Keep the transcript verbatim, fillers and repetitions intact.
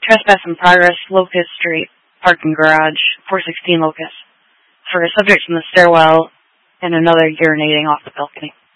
Trespass in progress, Locust Street, parking garage, four sixteen Locust, for a subject in the stairwell and another urinating off the balcony.